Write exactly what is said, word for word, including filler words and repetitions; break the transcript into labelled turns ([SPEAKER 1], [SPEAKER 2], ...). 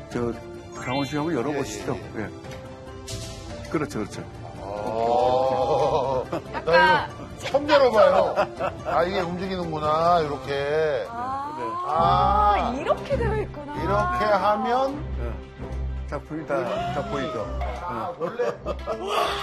[SPEAKER 1] 저 강원 씨 한번 열어보시죠.
[SPEAKER 2] 예, 예, 예.
[SPEAKER 1] 예. 그렇죠, 그렇죠.
[SPEAKER 2] 아, 나 이거 처음 열어봐요. 아, 이게 움직이는구나, 이렇게.
[SPEAKER 3] 아,
[SPEAKER 2] 아.
[SPEAKER 3] 이렇게 되어 있구나.
[SPEAKER 2] 이렇게 하면.
[SPEAKER 1] 예. 작품이 다, 다 보이죠.
[SPEAKER 2] 아, 원래.